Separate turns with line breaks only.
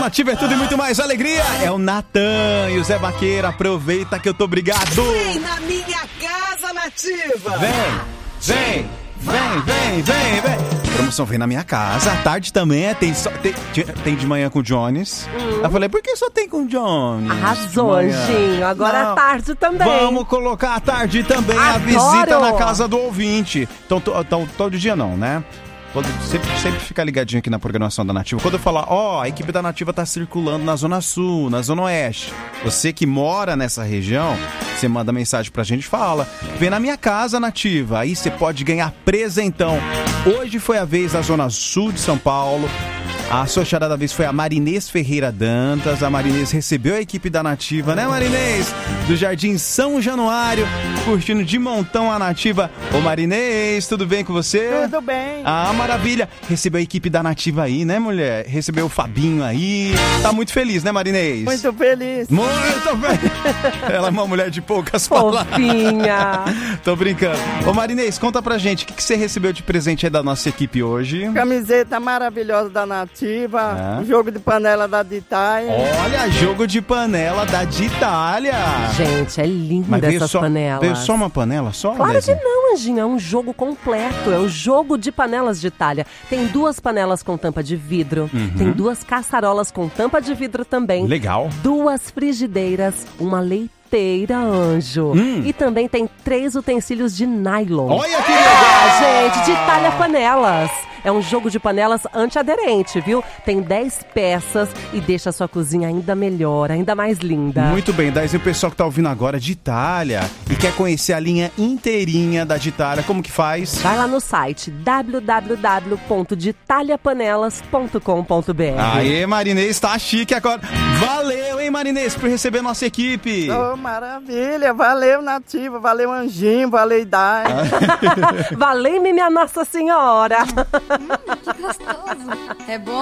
Nativa é tudo e muito mais alegria. É o Natan e o Zé Vaqueiro. Aproveita que eu tô obrigado.
Vem na minha casa, Nativa.
Vem. Promoção Vem na Minha Casa. À tarde também tem de manhã com o Jones. Eu falei, por que só tem com o Jones?
Arrasou, Anjinho. Agora à tarde também.
Vamos colocar à tarde também.
Adoro.
A visita na casa do ouvinte. Então, todo dia não, né? Sempre fica ligadinho aqui na programação da Nativa. Quando eu falar, a equipe da Nativa tá circulando na Zona Sul, na Zona Oeste. Você que mora nessa região, você manda mensagem pra gente e fala, vem na minha casa, Nativa. Aí você pode ganhar presentão. Hoje foi a vez da Zona Sul de São Paulo. A sorteada da vez foi a Marinês Ferreira Dantas. A Marinês recebeu a equipe da Nativa, né, Marinês? Do Jardim São Januário, curtindo de montão a Nativa. Ô, Marinês, tudo bem com você?
Tudo bem.
Ah, maravilha. Recebeu a equipe da Nativa aí, né, mulher? Recebeu o Fabinho aí. Tá muito feliz, né, Marinês?
Muito feliz.
Muito bem. Ela é uma mulher de poucas palavras.
Fofinha.
Tô brincando. Ô, Marinês, conta pra gente, o que você recebeu de presente aí da nossa equipe hoje?
Camiseta maravilhosa da Nativa. Jogo de panela da Ditália.
Olha, jogo de panela da Ditália.
Gente, é linda essas panelas.
Veio só uma panela só?
Claro que não, Anjinho. É um jogo completo. É o jogo de panelas de Itália. Tem 2 panelas com tampa de vidro. Tem 2 caçarolas com tampa de vidro também.
Legal.
2 frigideiras, uma leiteira, Anjo. E também tem 3 utensílios de nylon.
Olha que legal!
Gente, de Itália Panelas. É um jogo de panelas antiaderente, viu? Tem 10 peças e deixa a sua cozinha ainda melhor, ainda mais linda.
Muito bem, daí o pessoal que tá ouvindo agora de Itália e quer conhecer a linha inteirinha da Ditália, como que faz?
Vai lá no site www.ditaliapanelas.com.br.
Aê, Marinês, tá chique agora. Valeu, hein, Marinês, por receber a nossa equipe.
Oh, maravilha. Valeu, Nativa. Valeu, Anjinho. Valeu, Idai.
Valeu, minha Nossa Senhora.
Que gostoso. É bom.